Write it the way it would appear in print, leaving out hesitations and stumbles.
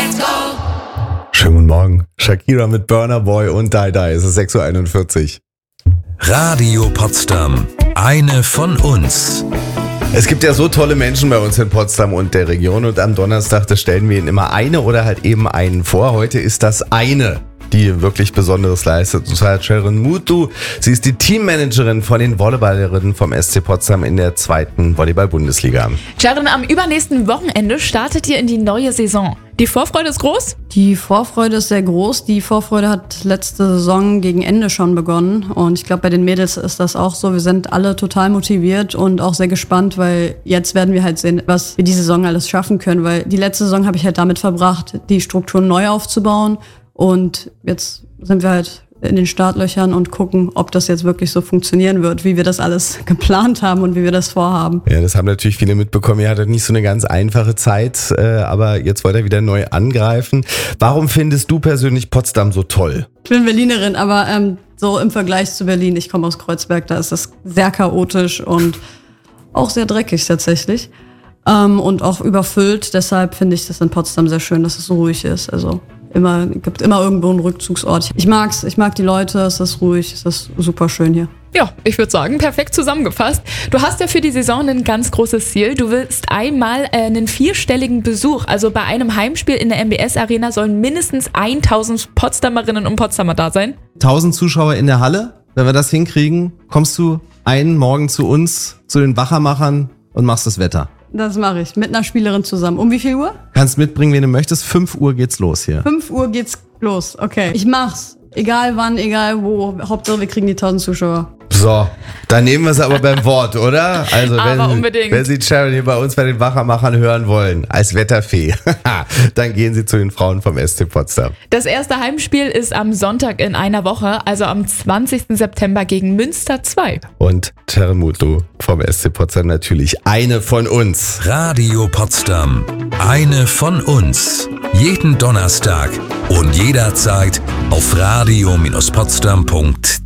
Let's go! Schönen guten Morgen. Shakira mit Burna Boy und Die Die. Es ist 6:41 Uhr. Radio Potsdam. Eine von uns. Es gibt ja so tolle Menschen bei uns in Potsdam und der Region und am Donnerstag, da stellen wir ihnen immer eine oder halt eben einen vor. Heute ist das eine, die wirklich Besonderes leistet. Und zwar Ceren Mutlu. Sie ist die Teammanagerin von den Volleyballerinnen vom SC Potsdam in der 2. Volleyball-Bundesliga. Ceren, am übernächsten Wochenende startet ihr in die neue Saison. Die Vorfreude ist groß? Die Vorfreude ist sehr groß. Die Vorfreude hat letzte Saison gegen Ende schon begonnen. Und ich glaube, bei den Mädels ist das auch so. Wir sind alle total motiviert und auch sehr gespannt, weil jetzt werden wir halt sehen, was wir die Saison alles schaffen können. Weil die letzte Saison habe ich halt damit verbracht, die Strukturen neu aufzubauen. Und jetzt sind wir halt in den Startlöchern und gucken, ob das jetzt wirklich so funktionieren wird, wie wir das alles geplant haben und wie wir das vorhaben. Ja, das haben natürlich viele mitbekommen. Ihr hattet nicht so eine ganz einfache Zeit, aber jetzt wollt ihr wieder neu angreifen. Warum findest du persönlich Potsdam so toll? Ich bin Berlinerin, aber so im Vergleich zu Berlin, ich komme aus Kreuzberg, da ist das sehr chaotisch und auch sehr dreckig tatsächlich. Und auch überfüllt. Deshalb finde ich das in Potsdam sehr schön, dass es so ruhig ist. Also gibt immer irgendwo einen Rückzugsort. Ich mag's, ich mag die Leute, es ist ruhig, es ist super schön hier. Ja, ich würde sagen, perfekt zusammengefasst. Du hast ja für die Saison ein ganz großes Ziel. Du willst einmal einen 4-stelligen Besuch. Also bei einem Heimspiel in der MBS Arena sollen mindestens 1000 Potsdamerinnen und Potsdamer da sein. 1000 Zuschauer in der Halle. Wenn wir das hinkriegen, kommst du einen Morgen zu uns, zu den Wachermachern und machst das Wetter. Das mache ich, mit einer Spielerin zusammen. Um wie viel Uhr? Kannst mitbringen, wen du möchtest. 5 Uhr geht's los hier. 5 Uhr geht's los, okay. Ich mach's. Egal wann, egal wo. Hauptsache wir kriegen die 1000 Zuschauer. So, dann nehmen wir es aber beim Wort, oder? Also unbedingt. Wenn Sie Ceren hier bei uns bei den Wachermachern hören wollen, als Wetterfee, dann gehen Sie zu den Frauen vom SC Potsdam. Das erste Heimspiel ist am Sonntag in einer Woche, also am 20. September gegen Münster 2. Und Ceren Mutlu vom SC Potsdam natürlich eine von uns. Radio Potsdam. Eine von uns. Jeden Donnerstag und jederzeit auf radio-potsdam.de.